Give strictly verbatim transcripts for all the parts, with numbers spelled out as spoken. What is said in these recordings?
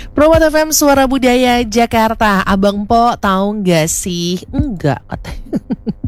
Promote F M Suara Budaya Jakarta. Abang Po tahu nggak sih? Enggak katanya.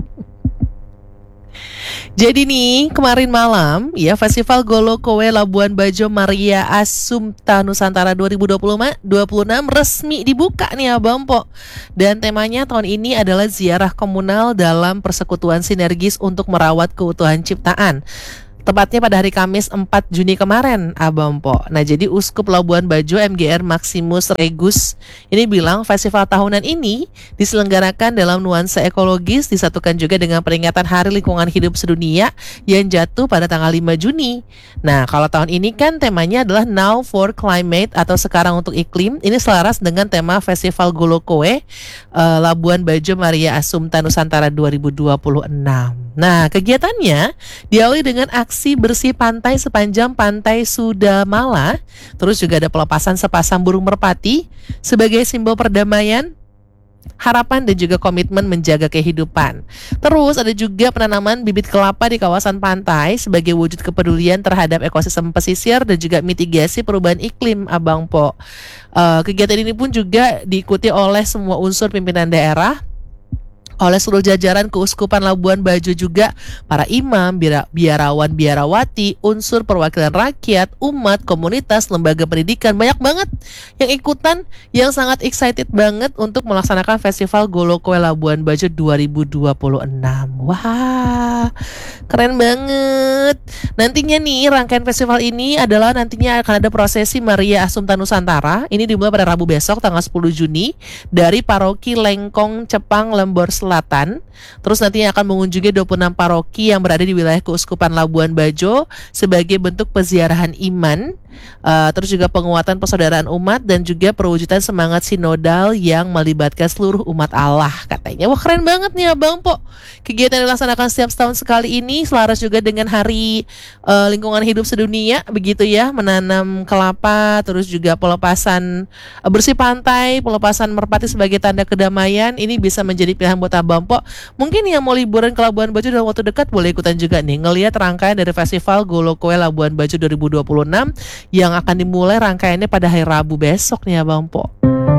Jadi nih kemarin malam ya Festival Golo Kowe Labuan Bajo Maria Assumpta Nusantara dua ribu dua puluh enam resmi dibuka nih Abang Po. Dan temanya tahun ini adalah ziarah komunal dalam persekutuan sinergis untuk merawat keutuhan ciptaan. Tepatnya pada hari Kamis empat Juni kemarin, Abang Po. Nah, jadi Uskup Labuan Bajo M G R Maximus Regus ini bilang festival tahunan ini diselenggarakan dalam nuansa ekologis, disatukan juga dengan peringatan Hari Lingkungan Hidup Sedunia yang jatuh pada tanggal lima Juni. Nah, kalau tahun ini kan temanya adalah Now for Climate atau sekarang untuk iklim. Ini selaras dengan tema Festival Golo Kowe uh, Labuan Bajo Maria Assumpta Nusantara dua ribu dua puluh enam. Nah, kegiatannya diawali dengan aksi bersih pantai sepanjang Pantai Sudamala. Terus juga ada pelepasan sepasang burung merpati sebagai simbol perdamaian, harapan dan juga komitmen menjaga kehidupan. Terus ada juga penanaman bibit kelapa di kawasan pantai sebagai wujud kepedulian terhadap ekosistem pesisir dan juga mitigasi perubahan iklim, Abang Po. Uh, kegiatan ini pun juga diikuti oleh semua unsur pimpinan daerah, oleh seluruh jajaran Keuskupan Labuan Bajo juga, para imam, biara, biarawan, biarawati, unsur perwakilan rakyat, umat, komunitas, lembaga pendidikan, banyak banget yang ikutan, yang sangat excited banget untuk melaksanakan Festival Golo Kowe Labuan Bajo dua ribu dua puluh enam. Wah, keren banget. Nantinya nih rangkaian festival ini adalah nantinya akan ada prosesi Maria Assumpta Nusantara. Ini dimulai pada Rabu besok tanggal sepuluh Juni dari Paroki Lengkong Cepang Lembor Selatan. Terus nantinya akan mengunjungi dua puluh enam paroki yang berada di wilayah Keuskupan Labuan Bajo sebagai bentuk peziarahan iman, uh, terus juga penguatan persaudaraan umat dan juga perwujudan semangat sinodal yang melibatkan seluruh umat Allah katanya. Wah, keren banget nih Abang Po. Kegiatan yang dilaksanakan setiap setahun sekali ini selaras juga dengan Hari uh, Lingkungan Hidup Sedunia, begitu ya, menanam kelapa, terus juga pelepasan uh, bersih pantai, pelepasan merpati sebagai tanda kedamaian. Ini bisa menjadi pilihan buat Abang Po. Mungkin yang mau liburan ke Labuan Bajo dalam waktu dekat boleh ikutan juga nih ngelihat rangkaian dari Festival Golo Kowe Labuan Bajo dua ribu dua puluh enam yang akan dimulai rangkaiannya pada hari Rabu besok nih Abang Po.